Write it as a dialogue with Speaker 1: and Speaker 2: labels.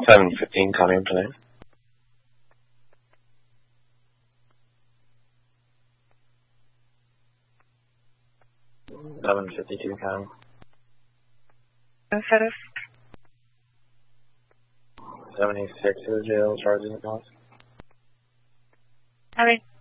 Speaker 1: 7:15, calling in today. 11:52, counting. 76 to the jail, charging the cost.
Speaker 2: Okay.